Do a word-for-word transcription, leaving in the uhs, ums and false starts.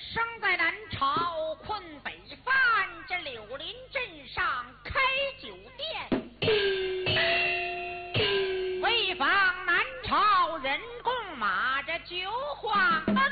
生在南朝，困北藩，这柳林镇